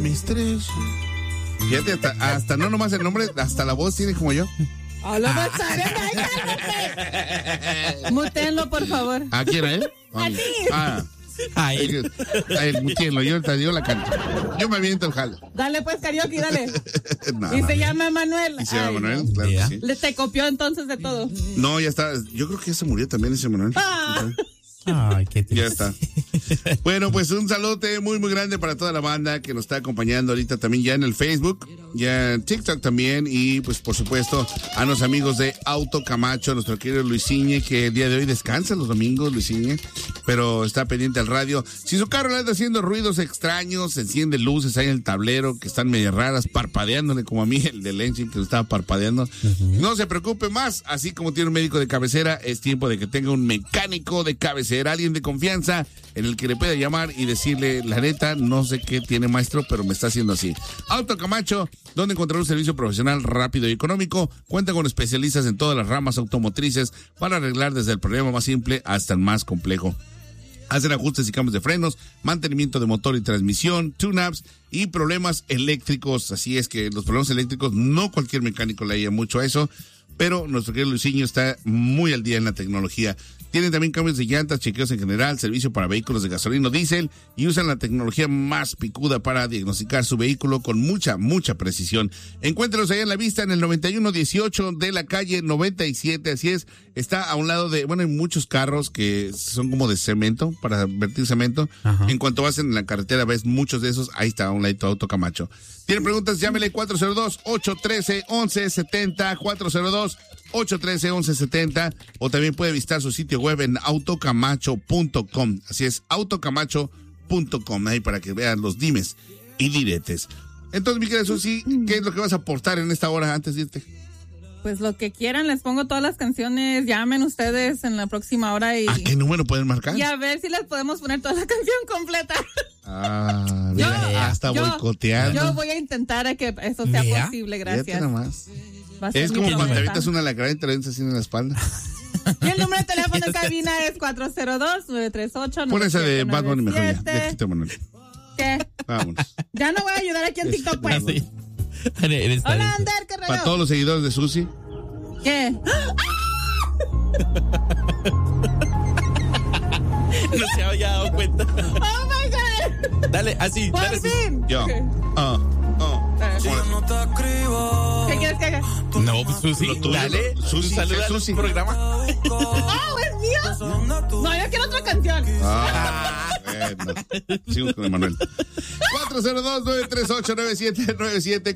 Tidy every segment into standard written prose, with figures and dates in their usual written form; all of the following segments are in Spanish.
mis tres. Fíjate, hasta no nomás el nombre, hasta la voz tiene como yo. Hola, mutéenlo, por favor. ¿A quién era él? A ti. A él, mutéenlo, yo la canto. Yo me aviento el jalo. Dale pues, karaoke, dale. Se llama Manuel. ¿Y se llama Manuel? Claro que sí. ¿Te copió entonces de todo? No, ya está. Yo creo que ya se murió también ese Manuel. Ay, qué triste. Ya está. Bueno, pues un saludote muy, muy grande para toda la banda que nos está acompañando ahorita también ya en el Facebook, ya en TikTok también, y pues por supuesto a los amigos de Auto Camacho, nuestro querido Luisiñe, que el día de hoy descansa los domingos, Luisiñe, pero está pendiente al radio. Si su carro le anda haciendo ruidos extraños, se enciende luces ahí en el tablero que están medio raras, parpadeándole como a mí, el de Lensing que lo estaba parpadeando. No se preocupe más, así como tiene un médico de cabecera, es tiempo de que tenga un mecánico de cabecera, alguien de confianza en el que le pueda llamar y decirle, la neta, no sé qué tiene, maestro, pero me está haciendo así. Auto Camacho, donde encontrar un servicio profesional rápido y económico, cuenta con especialistas en todas las ramas automotrices para arreglar desde el problema más simple hasta el más complejo. Hacen ajustes y cambios de frenos, mantenimiento de motor y transmisión, tune-ups y problemas eléctricos. Así es que los problemas eléctricos, no cualquier mecánico le haya mucho a eso, pero nuestro querido Luisinho está muy al día en la tecnología. Tienen también cambios de llantas, chequeos en general, servicio para vehículos de gasolina o diésel, y usan la tecnología más picuda para diagnosticar su vehículo con mucha, mucha precisión. Encuéntrelos ahí en la vista en el 9118 de la calle 97, así es, está a un lado de, bueno, hay muchos carros que son como de cemento, para vertir cemento. Ajá. En cuanto vas en la carretera ves muchos de esos, ahí está, a un ladito Auto Camacho. ¿Tienen preguntas? Llámele 402-813-1170, 402-813-1170, o también puede visitar su sitio web en autocamacho.com. Así es, autocamacho.com, ahí para que vean los dimes y diretes. Entonces, mi querida Susi, ¿qué es lo que vas a aportar en esta hora antes de irte? Pues lo que quieran, les pongo todas las canciones, llamen ustedes en la próxima hora y... ¿A qué número pueden marcar? Y a ver si les podemos poner toda la canción completa. Mira, hasta boicoteando. Yo voy a intentar a que eso sea posible, gracias. Es como cuando te avientas una lacrana y te la avientas así en la espalda. Y el número de teléfono en cabina es 402-938-9797. Pon esa de Bad Bunny mejor ya. Déjate, Manuel. ¿Qué? Vámonos. Ya no voy a ayudar aquí en TikTok, pues. Sí. Hola, Ander, ¿qué rollo? Para todos los seguidores de Susi. ¿Qué? No se había dado cuenta. Oh my God. Dale, así. Por dale, fin. Yo. Okay. ¿Qué quieres que haga? No, pues Susi, dale. Susi, saluda a su programa. Oh, ¿es mío? No, yo quiero otra canción. Bueno. Sigo con Manuel. 402-938-9797,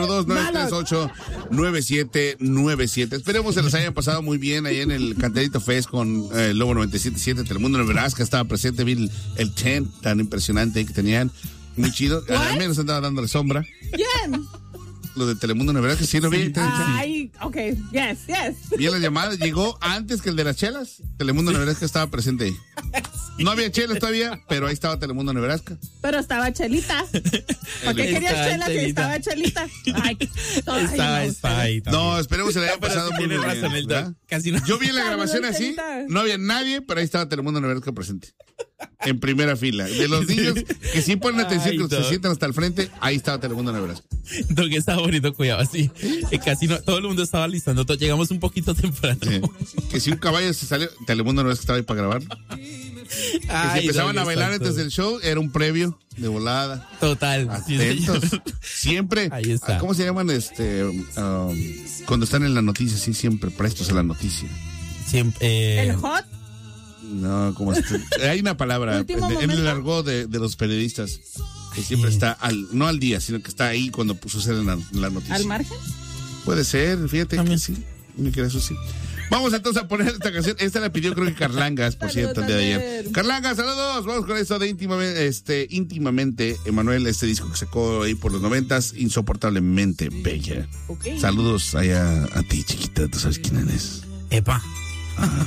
402-938-9797. Esperemos se les hayan pasado muy bien ahí en el Canterito Fest con Lobo 97.7. Telemundo Nebraska estaba presente, vi el tent tan impresionante que tenían. Muy chido. Al menos andaba dándole sombra. ¿Quién? Lo de Telemundo Nebraska, sí lo vi. Ay, ok, yes. Vi la llamada, llegó antes que el de las chelas. Telemundo Nebraska estaba presente ahí. No había chelas todavía, pero ahí estaba Telemundo Nebraska. Pero estaba Chelita. ¿Por qué querías chelas si estaba Chelita? Ay, está ahí también. No, esperemos que le haya pasado muy bien. Casi no. Yo vi en la grabación así, no había nadie, pero ahí estaba Telemundo Nebraska presente. En primera fila. De los niños que sí ponen atención, que se sientan hasta el frente, ahí estaba Telemundo Nebraska. Don, que estaba bonito, cuidado, así. Casi no, todo el mundo estaba listando, llegamos un poquito temprano. Que si un caballo se salió, Telemundo Nebraska estaba ahí para grabar. Que si empezaban a bailar antes del show, era un previo de volada. Total. Atentos. Siempre. Ahí está. ¿Cómo se llaman cuando están en la noticia? Sí, siempre prestos a la noticia. Siempre. ¿El hot? No, como hay una palabra en el argot de los periodistas que siempre está no al día, sino que está ahí cuando sucede la noticia. ¿Al margen? Puede ser, fíjate que sí. Me queda eso sí. Vamos entonces a poner esta canción. Esta la pidió creo que Carlangas, por cierto, el día de ayer. Carlangas, saludos. Vamos con esto de íntimamente, Emanuel, este disco que sacó ahí por los 90s, insoportablemente bella. Okay. Saludos allá a ti, chiquita. ¿Tú sabes quién eres? Epa.